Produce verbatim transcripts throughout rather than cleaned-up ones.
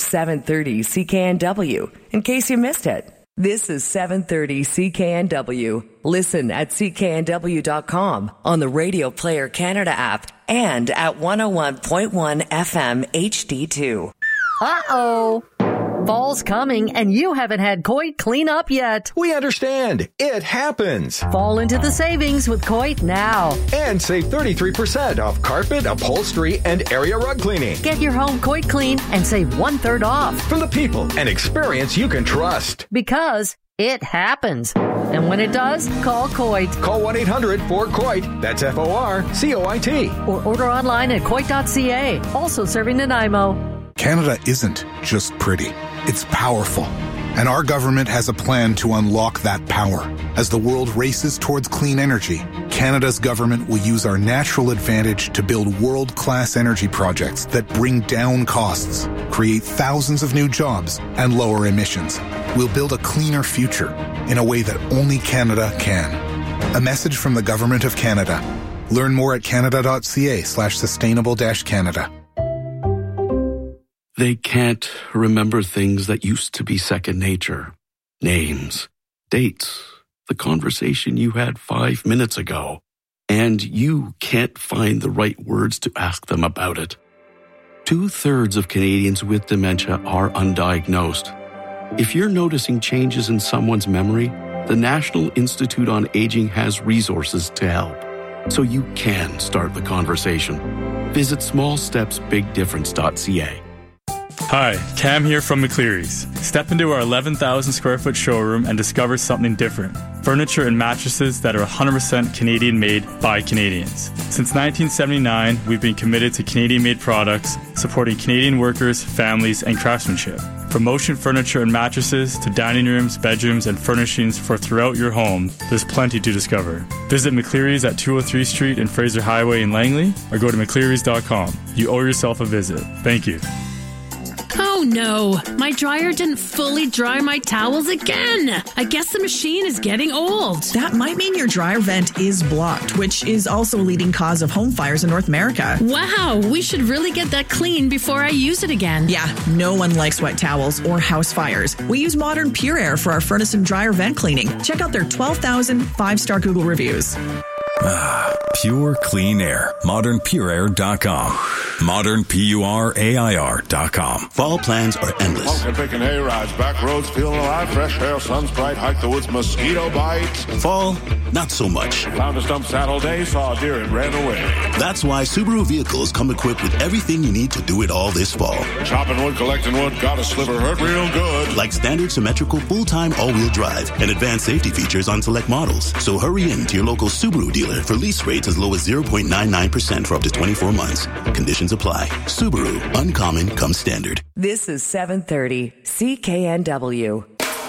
seven thirty C K N W, in case you missed it. This is seven thirty C K N W. Listen at C K N W dot com, on the Radio Player Canada app, and at one oh one point one F M H D two. Uh-oh. Fall's coming, and you haven't had Coit clean up yet. We understand. It happens. Fall into the savings with Coit now. And save thirty-three percent off carpet, upholstery, and area rug cleaning. Get your home Coit clean and save one-third off. From the people and experience you can trust. Because it happens. And when it does, call Coit. Call one eight hundred four C O I T. That's F O R C O I T. Or order online at coit dot c a. Also serving Nanaimo. Canada isn't just pretty. It's powerful. And our government has a plan to unlock that power. As the world races towards clean energy, Canada's government will use our natural advantage to build world-class energy projects that bring down costs, create thousands of new jobs, and lower emissions. We'll build a cleaner future in a way that only Canada can. A message from the Government of Canada. Learn more at canada dot c a slash sustainable dash Canada. They can't remember things that used to be second nature. Names, dates, the conversation you had five minutes ago. And you can't find the right words to ask them about it. Two-thirds of Canadians with dementia are undiagnosed. If you're noticing changes in someone's memory, the National Institute on Aging has resources to help, so you can start the conversation. Visit small steps big difference dot c a. Hi, Cam here from McCleary's. Step into our eleven thousand square foot showroom and discover something different. Furniture and mattresses that are one hundred percent Canadian made by Canadians. Since nineteen seventy-nine, we've been committed to Canadian made products, supporting Canadian workers, families, and craftsmanship. From motion furniture and mattresses to dining rooms, bedrooms, and furnishings for throughout your home, there's plenty to discover. Visit McCleary's at two oh three Street and Fraser Highway in Langley, or go to mcclearys dot com. You owe yourself a visit. Thank you. Oh no, my dryer didn't fully dry my towels again. I guess the machine is getting old. That might mean your dryer vent is blocked, which is also a leading cause of home fires in North America. Wow, we should really get that clean before I use it again. Yeah, no one likes wet towels or house fires. We use Modern Pure Air for our furnace and dryer vent cleaning. Check out their twelve thousand five-star Google reviews. Ah, pure clean air. modern pure air dot com. modern pure air dot com. Fall plans are endless. Pumpkin picking hay rides, back roads feeling alive, fresh air, sun's bright, hike the woods, mosquito bites. Fall, not so much. Found a stump saddle day, saw a deer and ran away. That's why Subaru vehicles come equipped with everything you need to do it all this fall. Chopping wood, collecting wood, got a sliver, hurt real good. Like standard symmetrical full-time all-wheel drive and advanced safety features on select models. So hurry in to your local Subaru dealer for lease rates as low as zero point nine nine percent for up to twenty-four months. Conditions apply. Subaru, uncommon comes standard. This is seven thirty C K N W.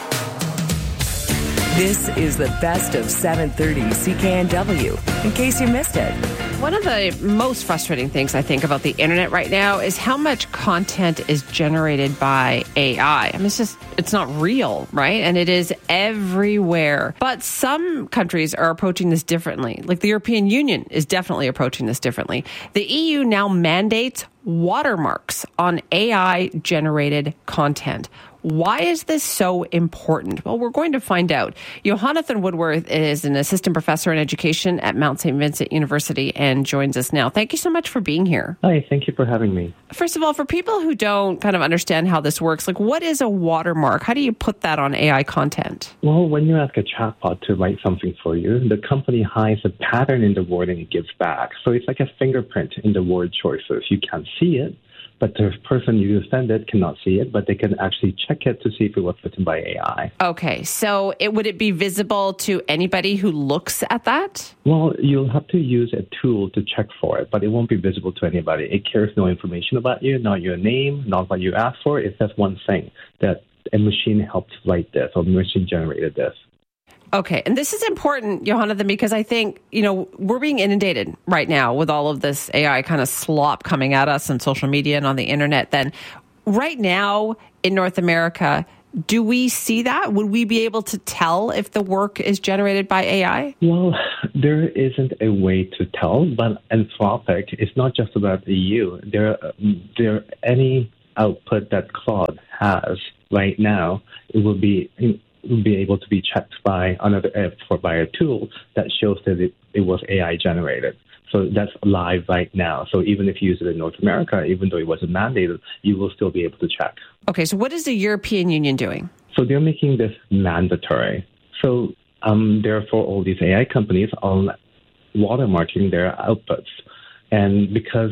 This is the best of seven thirty C K N W, in case you missed it. One of the most frustrating things I think about the internet right now is how much content is generated by A I. I mean, it's just, it's not real, right? And it is everywhere. But some countries are approaching this differently. Like the European Union is definitely approaching this differently. The E U now mandates watermarks on A I-generated content. Why is this so important? Well, we're going to find out. Jonathan Woodworth is an assistant professor in education at Mount Saint Vincent University and joins us now. Thank you so much for being here. Hi, thank you for having me. First of all, for people who don't kind of understand how this works, like what is a watermark? How do you put that on A I content? Well, when you ask a chatbot to write something for you, the company hides a pattern in the wording it gives back. So it's like a fingerprint in the word choices. You can't see it, but the person you send it cannot see it, but they can actually check it to see if it was written by A I. Okay, so it, would it be visible to anybody who looks at that? Well, you'll have to use a tool to check for it, but it won't be visible to anybody. It carries no information about you, not your name, not what you asked for. It says one thing, that a machine helped write this or a machine generated this. Okay, and this is important, Jonathan, because I think, you know, we're being inundated right now with all of this A I kind of slop coming at us on social media and on the internet. Then right now in North America, do we see that? Would we be able to tell if the work is generated by A I? Well, there isn't a way to tell, but Anthropic is not just about the E U. There, there are any output that Claude has right now, it will be it will be able to be checked by another app or by a tool that shows that it, it was A I generated. So that's live right now. So even if you use it in North America, even though it wasn't mandated, you will still be able to check. Okay, so what is the European Union doing? So they're making this mandatory. So um, therefore, all these A I companies are watermarking their outputs. And because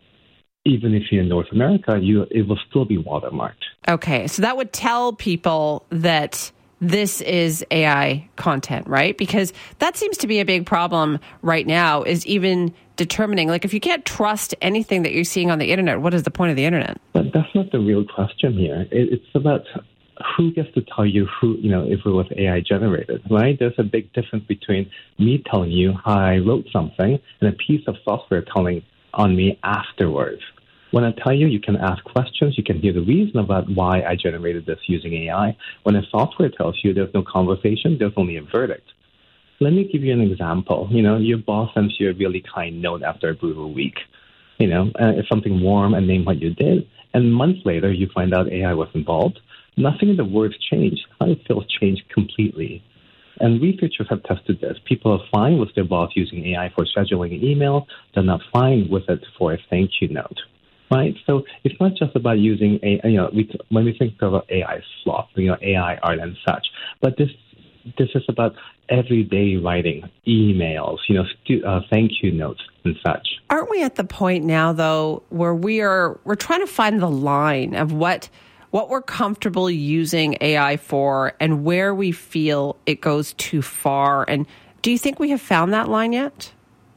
even if you're in North America, you it will still be watermarked. Okay, so that would tell people that this is A I content, right? Because that seems to be a big problem right now, is even determining, like, if you can't trust anything that you're seeing on the internet, what is the point of the internet? But that's not the real question here. It, it's about who gets to tell you who, you know, if it was A I generated, right? There's a big difference between me telling you how I wrote something and a piece of software telling on me afterwards. When I tell you, you can ask questions, you can hear the reason about why I generated this using A I. When a software tells you, there's no conversation, there's only a verdict. Let me give you an example. You know, your boss sends you a really kind note after a brutal week. You know, uh, it's something warm and name what you did. And months later, you find out A I was involved. Nothing in the words changed. How it feels changed completely. And researchers have tested this. People are fine with their boss using A I for scheduling an email. They're not fine with it for a thank you note. Right, so it's not just about using a, you know, we, when we think about A I slop, you know, A I art and such, but this this is about everyday writing, emails, you know, stu- uh, thank you notes and such. Aren't we at the point now, though, where we are we're trying to find the line of what what we're comfortable using A I for and where we feel it goes too far? And do you think we have found that line yet?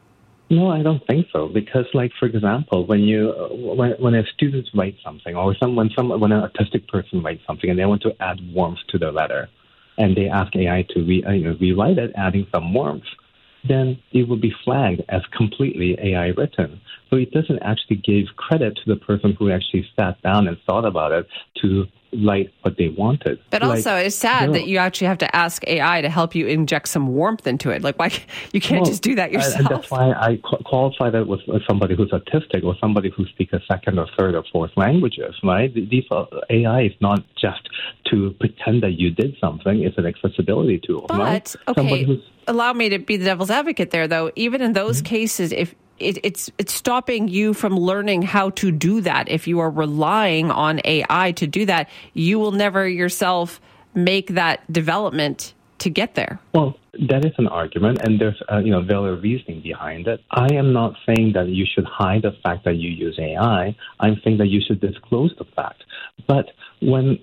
No, I don't think so. Because, like, for example, when you uh, when, when a student writes something, or someone, some when an autistic person writes something, and they want to add warmth to their letter, and they ask A I to re, uh, you know, rewrite it, adding some warmth, then it will be flagged as completely A I written. So it doesn't actually give credit to the person who actually sat down and thought about it to write what they wanted. But like, also, it's sad no. that you actually have to ask A I to help you inject some warmth into it. Like, why you can't well, just do that yourself? And that's why I qualify that with somebody who's autistic or somebody who speaks a second or third or fourth languages, right? These are, A I is not just to pretend that you did something. It's an accessibility tool, but, right? okay, allow me to be the devil's advocate there, though. Even in those mm-hmm. cases, if It, it's it's stopping you from learning how to do that. If you are relying on A I to do that, you will never yourself make that development to get there. Well, that is an argument, and there's uh, you know valid reasoning behind it. I am not saying that you should hide the fact that you use A I. I'm saying that you should disclose the fact. But when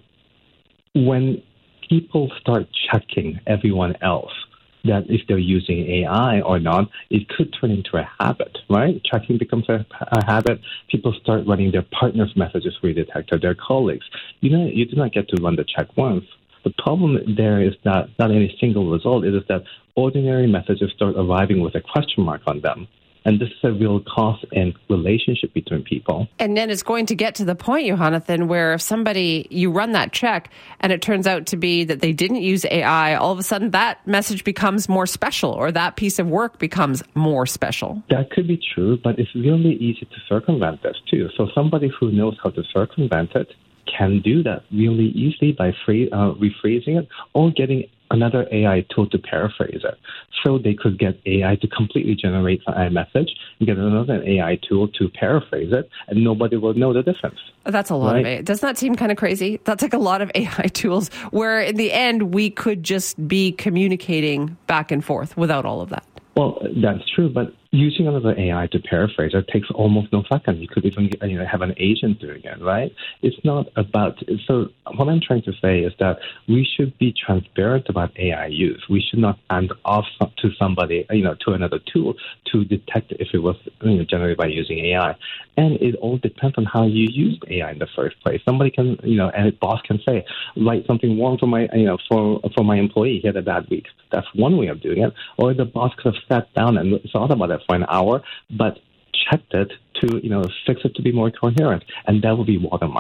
when people start checking everyone else, that if they're using A I or not, it could turn into a habit, right? Checking becomes a, a habit. People start running their partner's messages through the detector, their colleagues. You know, you do not get to run the check once. The problem there is that not any single result. It is that ordinary messages start arriving with a question mark on them. And this is a real cost in relationship between people. And then it's going to get to the point, Jonathan, where if somebody, you run that check and it turns out to be that they didn't use A I, all of a sudden that message becomes more special, or that piece of work becomes more special. That could be true, but it's really easy to circumvent this too. So somebody who knows how to circumvent it can do that really easily by free, uh, rephrasing it or getting another A I tool to paraphrase it. So they could get A I to completely generate a message and get another A I tool to paraphrase it, and nobody will know the difference. That's a lot right? of it. Doesn't that seem kind of crazy? That's like a lot of A I tools where in the end we could just be communicating back and forth without all of that. Well, that's true, but using another A I to paraphrase it takes almost no second. You could even you know, have an agent doing it, right? It's not about... So what I'm trying to say is that we should be transparent about A I use. We should not hand off to somebody, you know, to another tool to detect if it was you know, generated by using A I. And it all depends on how you use A I in the first place. Somebody can, you know, and a boss can say, write something warm for my, you know, for for my employee. He had a bad week. That's one way of doing it. Or the boss could have sat down and thought about it for an hour, but checked it to, you know, fix it to be more coherent, and that will be watermarked.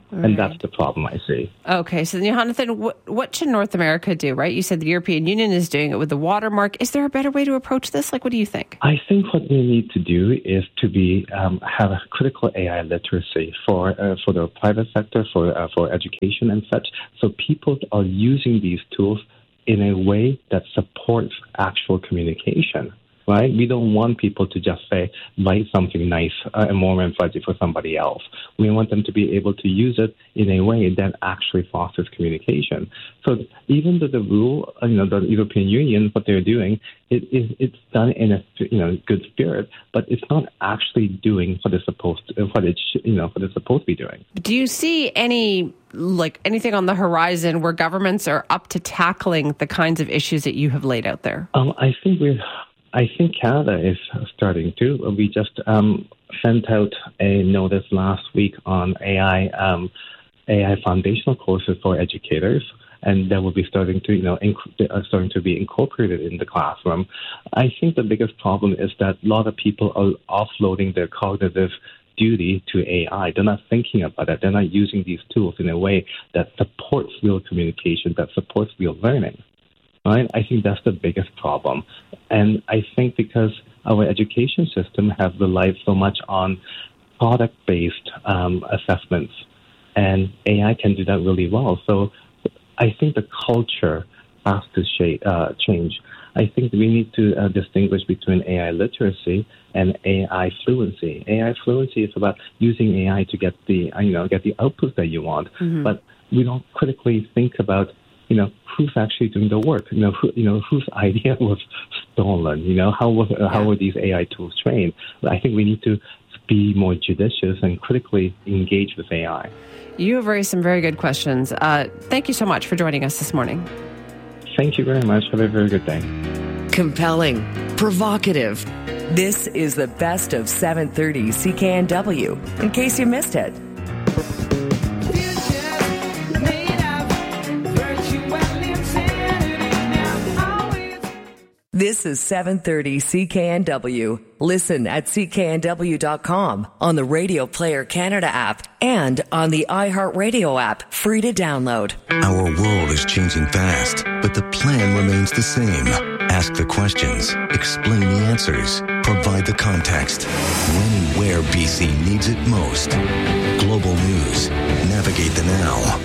Right. And that's the problem I see. Okay, so then, Jonathan, what, what should North America do, right? You said the European Union is doing it with the watermark. Is there a better way to approach this? Like, what do you think? I think what we need to do is to be um, have a critical A I literacy for uh, for the private sector, for uh, for education and such, so people are using these tools in a way that supports actual communication. Right? We don't want people to just say, write something nice uh, and warm and fuzzy for somebody else. We want them to be able to use it in a way that actually fosters communication. So even though the rule, you know, the European Union, what they're doing, it is it's done in a you know good spirit, but it's not actually doing what it's supposed to, what it sh- you know what it's supposed to be doing. Do you see any like anything on the horizon where governments are up to tackling the kinds of issues that you have laid out there? Um, I think we're. I think Canada is starting to. We just um, sent out a notice last week on A I um, A I foundational courses for educators, and that will be starting to you know inc- uh, starting to be incorporated in the classroom. I think the biggest problem is that a lot of people are offloading their cognitive duty to A I. They're not thinking about it. They're not using these tools in a way that supports real communication, that supports real learning. Right? I think that's the biggest problem. And I think because our education system has relied so much on product-based um, assessments, and A I can do that really well. So I think the culture has to sh- uh, change. I think we need to uh, distinguish between A I literacy and A I fluency. A I fluency is about using A I to get the you know get the outputs that you want, mm-hmm. but we don't critically think about you know, who's actually doing the work? You know, who, you know, whose idea was stolen? You know, how was uh, how were these A I tools trained? I think we need to be more judicious and critically engage with A I. You have raised some very good questions. Uh, thank you so much for joining us this morning. Thank you very much. Have a very good day. Compelling, provocative. This is the best of seven thirty C K N W, in case you missed it. This is seven thirty C K N W. Listen at C K N W dot com, on the Radio Player Canada app, and on the iHeartRadio app, free to download. Our world is changing fast, but the plan remains the same. Ask the questions, explain the answers, provide the context. When and where B C needs it most. Global news. Navigate the now.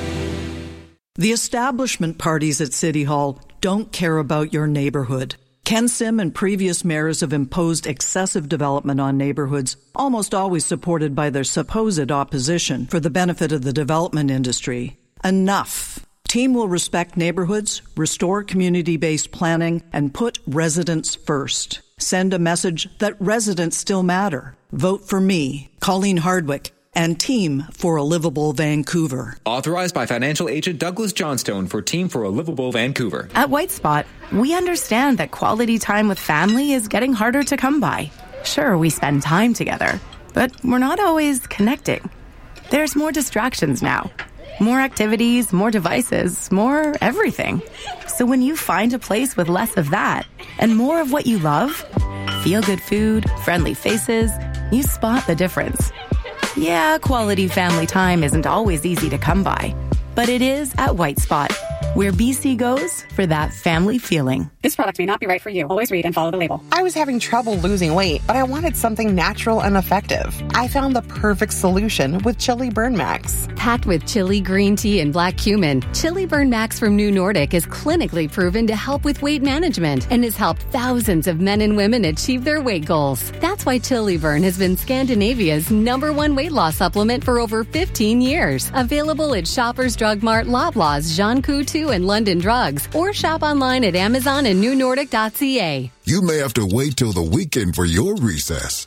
The establishment parties at City Hall don't care about your neighborhood. Ken Sim and previous mayors have imposed excessive development on neighborhoods, almost always supported by their supposed opposition for the benefit of the development industry. Enough. Team will respect neighborhoods, restore community-based planning, and put residents first. Send a message that residents still matter. Vote for me, Colleen Hardwick, and Team for a Livable Vancouver. Authorized by financial agent Douglas Johnstone for Team for a Livable Vancouver. At White Spot, we understand that quality time with family is getting harder to come by. Sure, we spend time together, but we're not always connecting. There's more distractions now. More activities, more devices, more everything. So when you find a place with less of that and more of what you love, feel-good food, friendly faces, you spot the difference. Yeah, quality family time isn't always easy to come by, but it is at White Spot, where B C goes for that family feeling. This product may not be right for you. Always read and follow the label. I was having trouble losing weight, but I wanted something natural and effective. I found the perfect solution with Chili Burn Max. Packed with chili, green tea, and black cumin, Chili Burn Max from New Nordic is clinically proven to help with weight management and has helped thousands of men and women achieve their weight goals. That's why Chili Burn has been Scandinavia's number one weight loss supplement for over fifteen years. Available at Shoppers Drug Mart, Loblaws, Jean Coutu, and London Drugs, or shop online at Amazon and new nordic dot c a. You may have to wait till the weekend for your recess.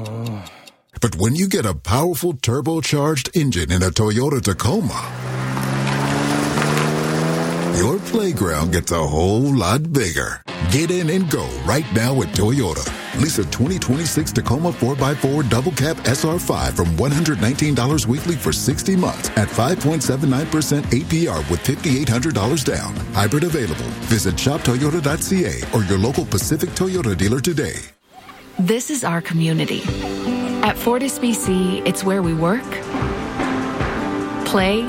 But when you get a powerful turbocharged engine in a Toyota Tacoma, your playground gets a whole lot bigger. Get in and go right now at Toyota. Lease a twenty twenty-six Tacoma four by four Double Cab S R five from one hundred nineteen dollars weekly for sixty months at five point seven nine percent A P R with five thousand eight hundred dollars down. Hybrid available. Visit shop toyota dot c a or your local Pacific Toyota dealer today. This is our community. At Fortis B C, it's where we work, play,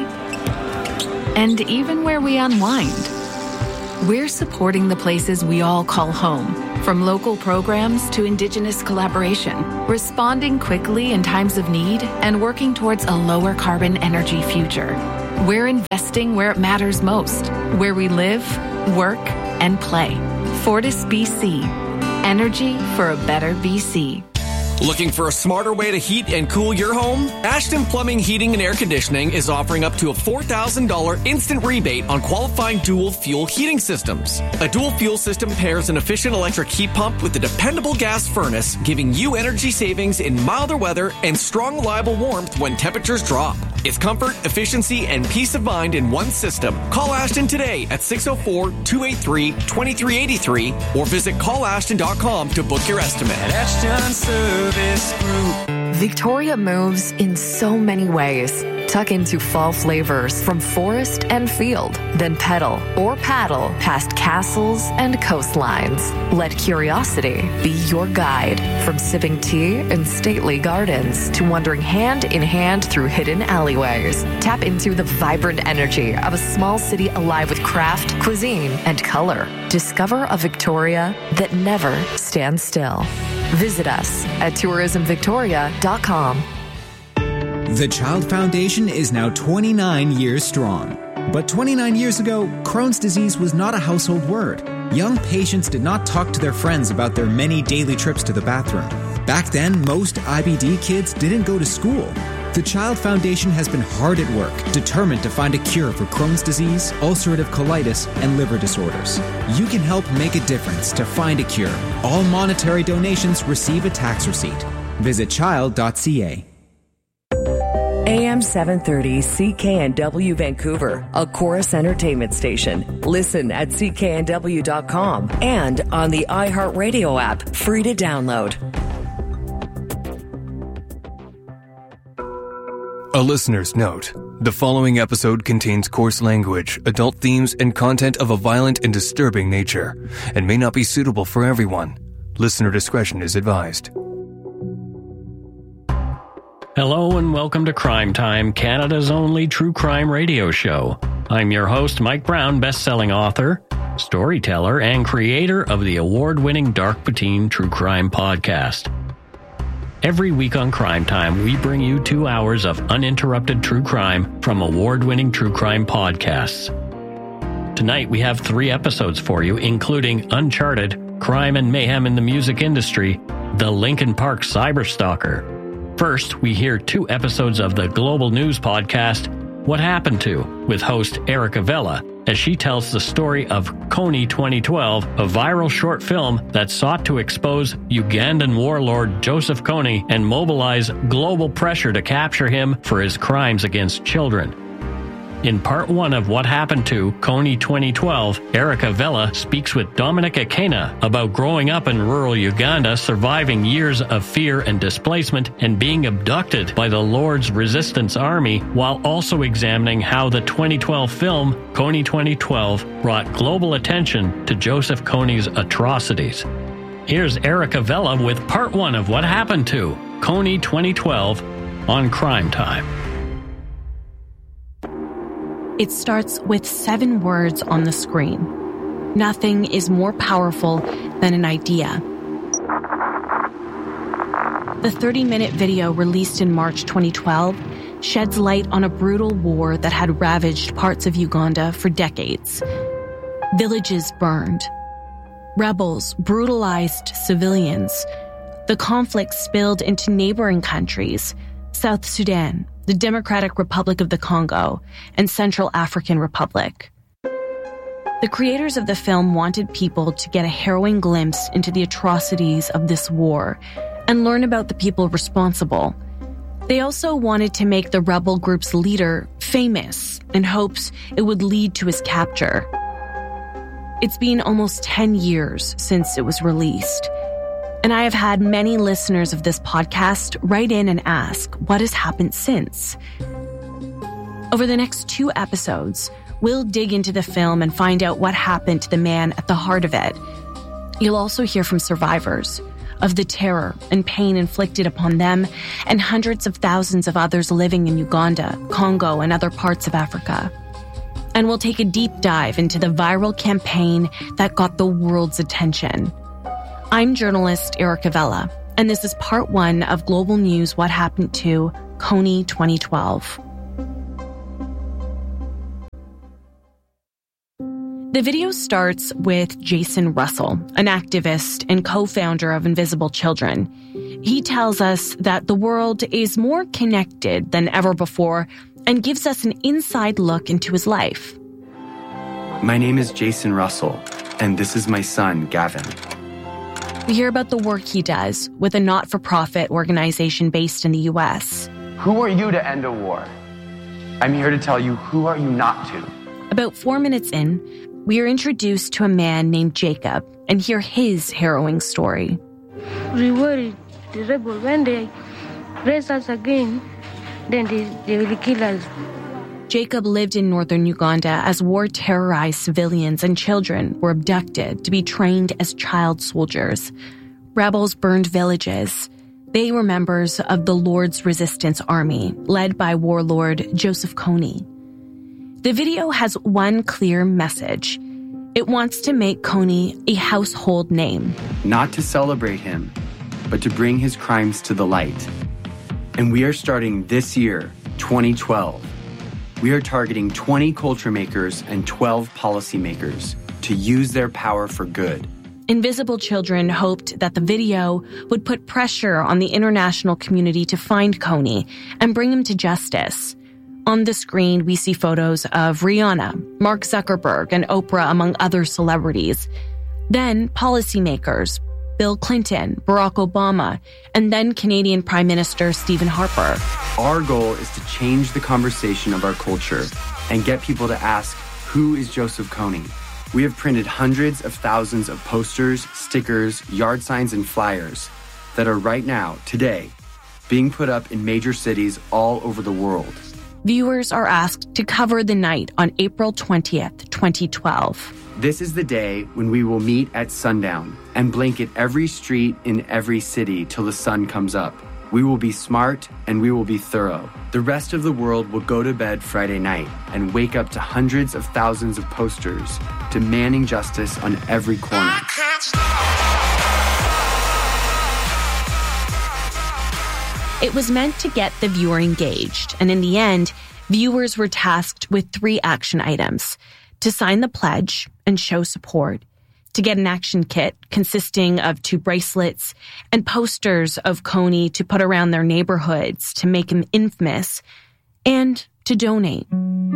and even where we unwind. We're supporting the places we all call home, from local programs to Indigenous collaboration, responding quickly in times of need and working towards a lower carbon energy future. We're investing where it matters most, where we live, work, and play. Fortis B C. Energy for a better B C. Looking for a smarter way to heat and cool your home? Ashton Plumbing, Heating and Air Conditioning is offering up to a four thousand dollars instant rebate on qualifying dual fuel heating systems. A dual fuel system pairs an efficient electric heat pump with a dependable gas furnace, giving you energy savings in milder weather and strong, reliable warmth when temperatures drop. It's comfort, efficiency, and peace of mind in one system. Call Ashton today at six oh four, two eight three, two three eight three or visit call ashton dot com to book your estimate. Ashton Service Group. Victoria moves in so many ways. Tuck into fall flavors from forest and field, then pedal or paddle past castles and coastlines. Let curiosity be your guide, from sipping tea in stately gardens to wandering hand in hand through hidden alleyways. Tap into the vibrant energy of a small city alive with craft, cuisine, and color. Discover a Victoria that never stands still. Visit us at tourism victoria dot com. The Child Foundation is now twenty-nine years strong. But twenty-nine years ago, Crohn's disease was not a household word. Young patients did not talk to their friends about their many daily trips to the bathroom. Back then, most I B D kids didn't go to school. The Child Foundation has been hard at work, determined to find a cure for Crohn's disease, ulcerative colitis, and liver disorders. You can help make a difference to find a cure. All monetary donations receive a tax receipt. Visit child dot c a. A M seven thirty C K N W Vancouver, a Chorus Entertainment station. Listen at c k n w dot com and on the iHeartRadio app, free to download. A listener's note. The following episode contains coarse language, adult themes, and content of a violent and disturbing nature, and may not be suitable for everyone. Listener discretion is advised. Hello and welcome to Crime Time, Canada's only true crime radio show. I'm your host, Mike Brown, best-selling author, storyteller, and creator of the award-winning Dark Poutine True Crime podcast. Every week on Crime Time, we bring you two hours of uninterrupted true crime from award-winning true crime podcasts. Tonight, we have three episodes for you, including Uncharted, Crime and Mayhem in the Music Industry, The Linkin Park Cyberstalker. First, we hear two episodes of the Global News podcast, What Happened To, with host Erica Vella, as she tells the story of Kony twenty twelve, a viral short film that sought to expose Ugandan warlord Joseph Kony and mobilize global pressure to capture him for his crimes against children. In part one of What Happened To, Kony twenty twelve, Erica Vella speaks with Dominic Akena about growing up in rural Uganda, surviving years of fear and displacement, and being abducted by the Lord's Resistance Army, while also examining how the twenty twelve film, Kony twenty twelve, brought global attention to Joseph Kony's atrocities. Here's Erica Vella with part one of What Happened To, Kony twenty twelve, on Crime Time. It starts with seven words on the screen. Nothing is more powerful than an idea. The thirty-minute video released in March twenty twelve sheds light on a brutal war that had ravaged parts of Uganda for decades. Villages burned. Rebels brutalized civilians. The conflict spilled into neighboring countries, South Sudan, the Democratic Republic of the Congo, and Central African Republic. The creators of the film wanted people to get a harrowing glimpse into the atrocities of this war and learn about the people responsible. They also wanted to make the rebel group's leader famous in hopes it would lead to his capture. It's been almost ten years since it was released, and I have had many listeners of this podcast write in and ask, what has happened since? Over the next two episodes, we'll dig into the film and find out what happened to the man at the heart of it. You'll also hear from survivors, of the terror and pain inflicted upon them and hundreds of thousands of others living in Uganda, Congo, and other parts of Africa. And we'll take a deep dive into the viral campaign that got the world's attention. I'm journalist Erica Vela, and this is part one of Global News What Happened to Kony twenty twelve. The video starts with Jason Russell, an activist and co-founder of Invisible Children. He tells us that the world is more connected than ever before and gives us an inside look into his life. My name is Jason Russell, and this is my son, Gavin. We hear about the work he does with a not-for-profit organization based in the U S. Who are you to end a war? I'm here to tell you, who are you not to? About four minutes in, we are introduced to a man named Jacob and hear his harrowing story. We worried the rebel when they raise us again, then they, they will kill us. Jacob lived in northern Uganda as war-terrorized civilians and children were abducted to be trained as child soldiers. Rebels burned villages. They were members of the Lord's Resistance Army, led by warlord Joseph Kony. The video has one clear message. It wants to make Kony a household name. Not to celebrate him, but to bring his crimes to the light. And we are starting this year, twenty twelve. We are targeting twenty culture makers and twelve policymakers to use their power for good. Invisible Children hoped that the video would put pressure on the international community to find Kony and bring him to justice. On the screen, we see photos of Rihanna, Mark Zuckerberg, and Oprah, among other celebrities. Then policymakers, Bill Clinton, Barack Obama, and then Canadian Prime Minister Stephen Harper. Our goal is to change the conversation of our culture and get people to ask, who is Joseph Kony? We have printed hundreds of thousands of posters, stickers, yard signs, and flyers that are right now, today, being put up in major cities all over the world. Viewers are asked to cover the night on April twentieth, twenty twelve. This is the day when we will meet at sundown and blanket every street in every city till the sun comes up. We will be smart and we will be thorough. The rest of the world will go to bed Friday night and wake up to hundreds of thousands of posters demanding justice on every corner. It was meant to get the viewer engaged, and in the end, viewers were tasked with three action items: to sign the pledge and show support, to get an action kit consisting of two bracelets and posters of Kony to put around their neighborhoods to make him infamous, and to donate.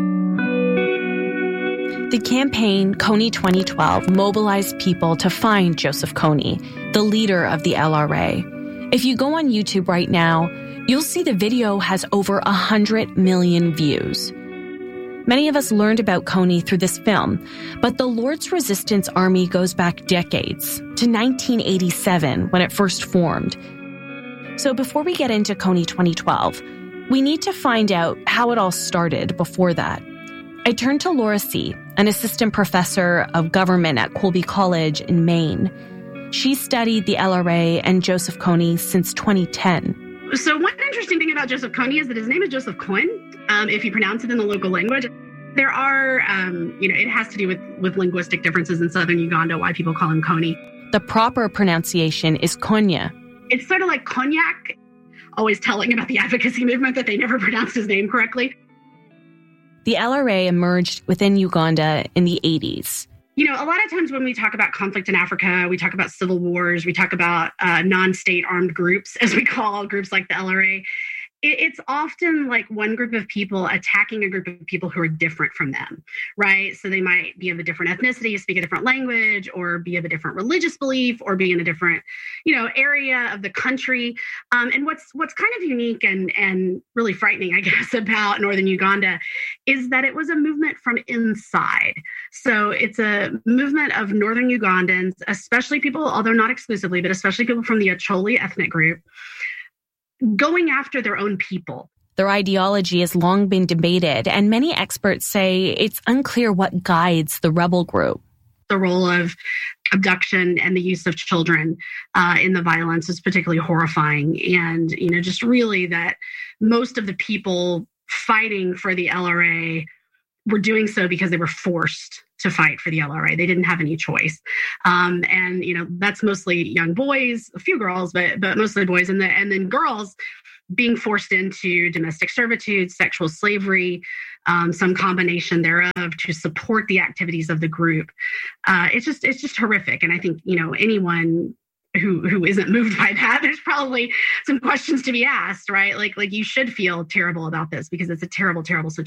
The campaign Kony twenty twelve mobilized people to find Joseph Kony, the leader of the L R A. If you go on YouTube right now, you'll see the video has over one hundred million views. Many of us learned about Kony through this film, but the Lord's Resistance Army goes back decades, to nineteen eighty-seven when it first formed. So before we get into Kony twenty twelve, we need to find out how it all started before that. I turned to Laura See, an assistant professor of government at Colby College in Maine. She studied the L R A and Joseph Kony since twenty ten. So one interesting thing about Joseph Kony is that his name is Joseph Cohen, um, if you pronounce it in the local language. There are, um, you know, it has to do with, with linguistic differences in southern Uganda, why people call him Kony. The proper pronunciation is Konya. It's sort of like cognac, always telling about the advocacy movement that they never pronounced his name correctly. The L R A emerged within Uganda in the eighties. You know, a lot of times when we talk about conflict in Africa, we talk about civil wars, we talk about uh, non-state armed groups, as we call groups like the L R A. It's often like one group of people attacking a group of people who are different from them, right? So they might be of a different ethnicity, speak a different language, or be of a different religious belief, or be in a different, you know, area of the country. Um, and what's what's kind of unique and and really frightening, I guess, about northern Uganda is that it was a movement from inside. So it's a movement of northern Ugandans, especially people, although not exclusively, but especially people from the Acholi ethnic group, going after their own people. Their ideology has long been debated, and many experts say it's unclear what guides the rebel group. the role of abduction and the use of children uh, in the violence is particularly horrifying. And, you know, just really that most of the people fighting for the L R A were doing so because they were forced to fight for the L R A. They didn't have any choice. Um, and, you know, that's mostly young boys, a few girls, but but mostly boys. And, the, and then girls being forced into domestic servitude, sexual slavery, um, some combination thereof to support the activities of the group. Uh, it's just it's just horrific. And I think, you know, anyone who who isn't moved by that, there's probably some questions to be asked, right? Like, like you should feel terrible about this because it's a terrible, terrible situation.